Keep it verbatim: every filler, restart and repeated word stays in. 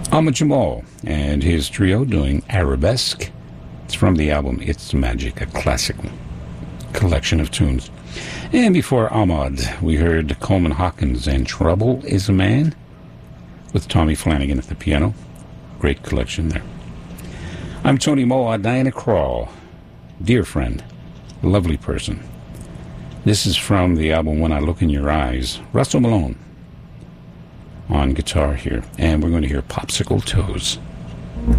Ahmad Jamal and his trio doing Arabesque. It's from the album It's Magic, a classic collection of tunes. And before Ahmad, we heard Coleman Hawkins and Trouble is a Man with Tommy Flanagan at the piano. Great collection there. I'm Tony Moa, Diana Krall, dear friend, lovely person. This is from the album When I Look in Your Eyes. Russell Malone on guitar here, and we're going to hear Popsicle Toes.